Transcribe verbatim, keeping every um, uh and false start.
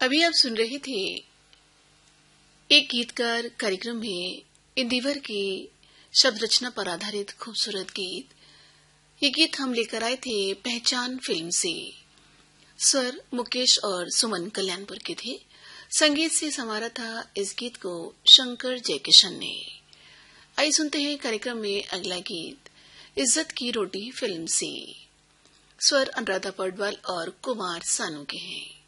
अभी आप सुन रहे थे एक गीतकार कार्यक्रम में इंदिवर की शब्द रचना पर आधारित खूबसूरत गीत। ये गीत हम लेकर आए थे पहचान फिल्म से। स्वर मुकेश और सुमन कल्याणपुर के थे। संगीत से संवारा था इस गीत को शंकर जयकिशन ने। आइए सुनते हैं कार्यक्रम में अगला गीत इज्जत की रोटी फिल्म से। स्वर अनुराधा पौडवाल और कुमार सानू के हैं।